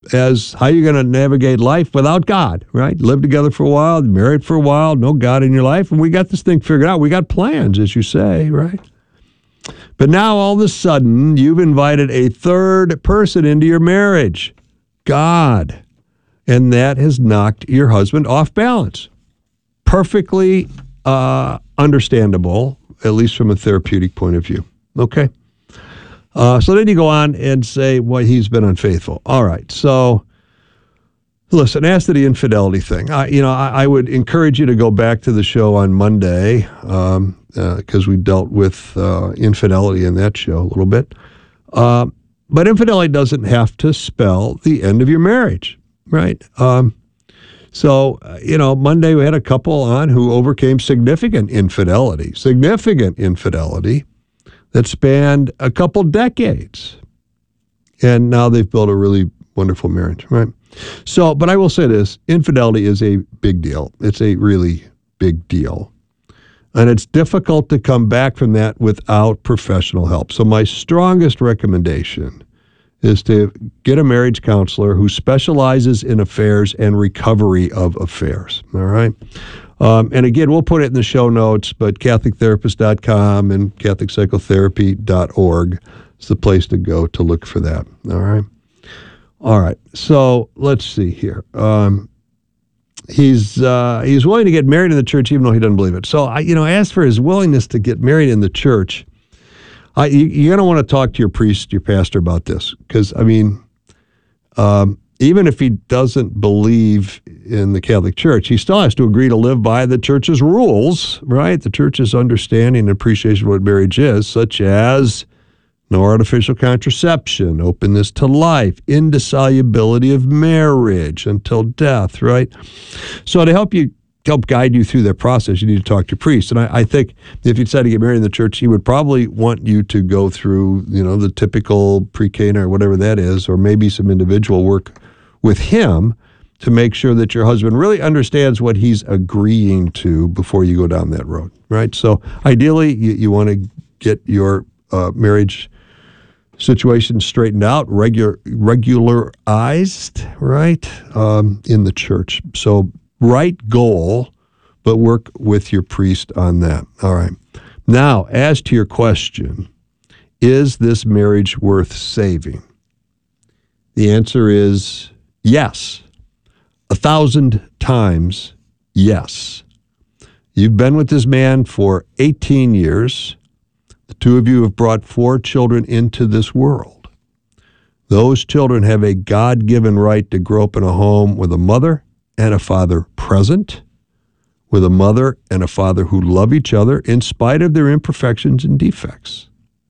as how you're going to navigate life without God, right? Live together for a while, married for a while, no God in your life, and we got this thing figured out. We got plans, as you say, right? But now all of a sudden, you've invited a third person into your marriage, God, and that has knocked your husband off balance. Perfectly understandable, at least from a therapeutic point of view. Okay? So then you go on and say, well, he's been unfaithful. All right. So listen, as to the infidelity thing, I would encourage you to go back to the show on Monday because we dealt with infidelity in that show a little bit. But infidelity doesn't have to spell the end of your marriage, right? Monday we had a couple on who overcame significant infidelity that spanned a couple decades. And now they've built a really wonderful marriage, right? So, but I will say this, infidelity is a big deal. It's a really big deal. And it's difficult to come back from that without professional help. So my strongest recommendation is to get a marriage counselor who specializes in affairs and recovery of affairs, all right? And again, we'll put it in the show notes, but CatholicTherapist.com and CatholicPsychotherapy.org is the place to go to look for that, all right? All right, so let's see here. He's willing to get married in the church even though he doesn't believe it. So, as for his willingness to get married in the church, you're going to want to talk to your priest, your pastor about this, because, even if he doesn't believe in the Catholic Church, he still has to agree to live by the church's rules, right? The church's understanding and appreciation of what marriage is, such as no artificial contraception, openness to life, indissolubility of marriage until death, right? So to help guide you through that process, you need to talk to your priest. And I think if you decide to get married in the church, he would probably want you to go through, the typical pre-Cana or whatever that is, or maybe some individual work with him to make sure that your husband really understands what he's agreeing to before you go down that road, right? So ideally, you want to get your marriage situation straightened out, regularized, right, in the church. So right goal, but work with your priest on that. All right. Now, as to your question, is this marriage worth saving? The answer is yes. 1,000 times yes. You've been with this man for 18 years. The two of you have brought 4 children into this world. Those children have a God-given right to grow up in a home with a mother and a father present, with a mother and a father who love each other in spite of their imperfections and defects.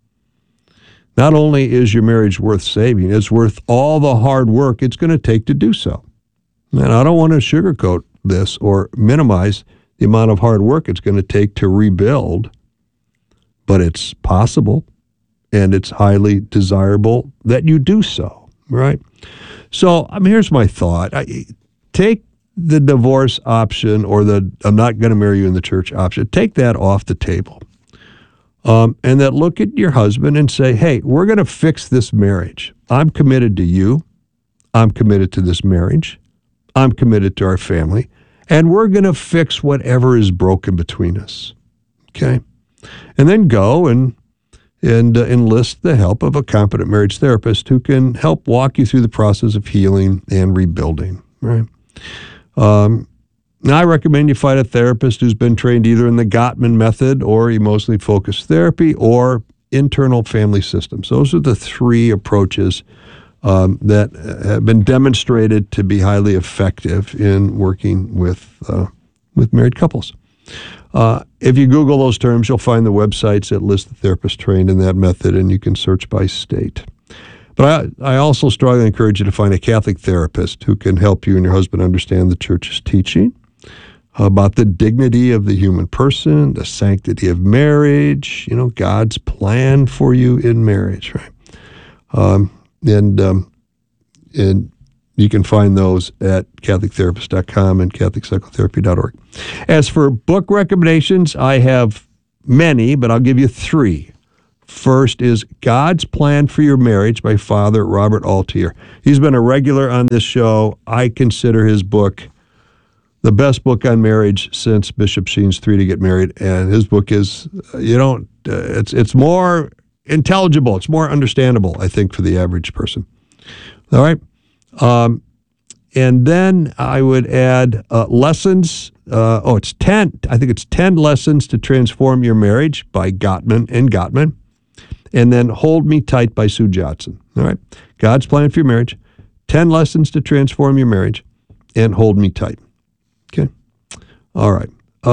Not only is your marriage worth saving, it's worth all the hard work it's going to take to do so. And I don't want to sugarcoat this or minimize the amount of hard work it's going to take to rebuild, but it's possible, and it's highly desirable that you do so, right? So here's my thought. Take the divorce option or the I'm not going to marry you in the church option. Take that off the table. And then look at your husband and say, hey, we're going to fix this marriage. I'm committed to you. I'm committed to this marriage. I'm committed to our family. And we're going to fix whatever is broken between us. Okay? And then go and enlist the help of a competent marriage therapist who can help walk you through the process of healing and rebuilding, right? Now, I recommend you find a therapist who's been trained either in the Gottman method or emotionally focused therapy or internal family systems. Those are the 3 approaches that have been demonstrated to be highly effective in working with married couples. If you Google those terms, you'll find the websites that list the therapist trained in that method, and you can search by state. But I also strongly encourage you to find a Catholic therapist who can help you and your husband understand the Church's teaching about the dignity of the human person, the sanctity of marriage, God's plan for you in marriage, right? And you can find those at CatholicTherapist.com and CatholicPsychotherapy.org. As for book recommendations, I have many, but I'll give you 3. First is God's Plan for Your Marriage by Father Robert Altier. He's been a regular on this show. I consider his book the best book on marriage since Bishop Sheen's 3 to Get Married. And his book is, it's more intelligible. It's more understandable, I think, for the average person. All right. And then I would add lessons. It's 10. I think it's 10 Lessons to Transform Your Marriage by Gottman and Gottman. And then Hold Me Tight by Sue Johnson. All right. God's Plan for Your Marriage, 10 Lessons to Transform Your Marriage, and Hold Me Tight. Okay. All right.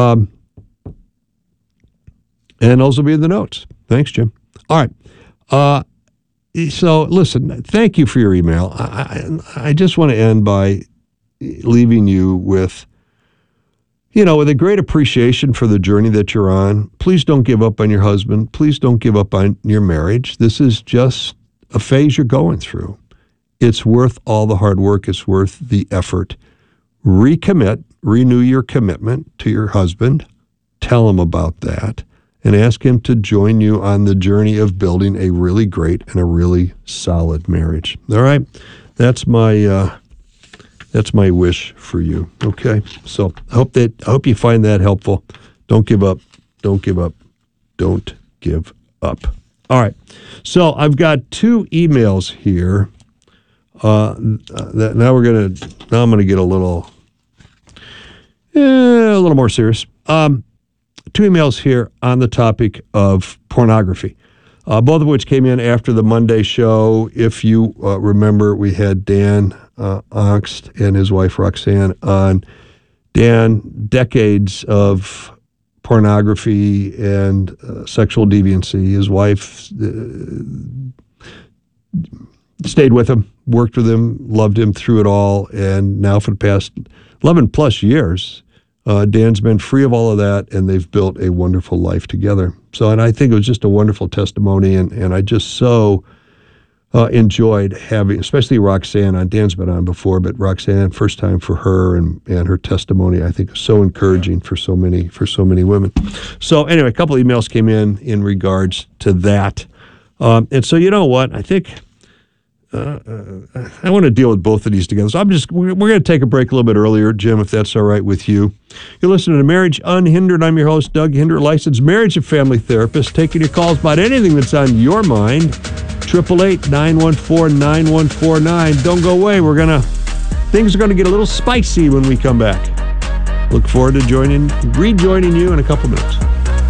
And those will be in the notes. Thanks, Jim. All right. So listen, thank you for your email. I just want to end by leaving you with, with a great appreciation for the journey that you're on. Please don't give up on your husband. Please don't give up on your marriage. This is just a phase you're going through. It's worth all the hard work. It's worth the effort. Recommit, renew your commitment to your husband. Tell him about that and ask him to join you on the journey of building a really great and a really solid marriage. All right? That's my wish for you. Okay? So I hope you find that helpful. Don't give up. Don't give up. Don't give up. All right. So I've got 2 emails here. Now I'm going to get a little more serious. 2 emails here on the topic of pornography, both of which came in after the Monday show. If you remember, we had Dan Ongst and his wife Roxanne on. Dan, decades of pornography and sexual deviancy. His wife stayed with him, worked with him, loved him through it all, and now for the past 11 plus years, Dan's been free of all of that, and they've built a wonderful life together. So, and I think it was just a wonderful testimony, and I just so enjoyed having, especially Roxanne on. Dan's been on before, but Roxanne, first time for her, and her testimony, I think, is so encouraging for so many women. So anyway, a couple emails came in regards to that. And so, you know what? I think I want to deal with both of these together. So we're going to take a break a little bit earlier, Jim, if that's all right with you. You're listening to Marriage Unhindered. I'm your host, Doug Hinder, licensed marriage and family therapist, taking your calls about anything that's on your mind. 888-914-9149. Don't go away. Things are going to get a little spicy when we come back. Look forward to rejoining you in a couple minutes.